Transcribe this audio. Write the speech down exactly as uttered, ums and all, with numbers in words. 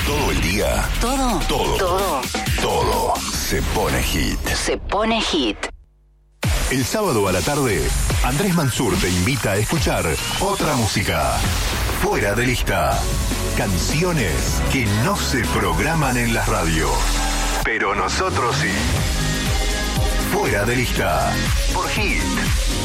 Todo el día. Todo. Todo. Todo. Todo se pone hit. Se pone hit. El sábado a la tarde, Andrés Mansur te invita a escuchar otra música. Fuera de lista. Canciones que no se programan en las radios. Pero nosotros sí. Fuera de lista. Por Hit